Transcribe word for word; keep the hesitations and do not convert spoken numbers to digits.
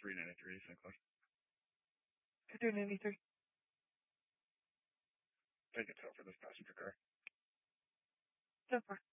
three ninety-three, Saint Clair. two ninety-three. Take a tow for this passenger car. So far.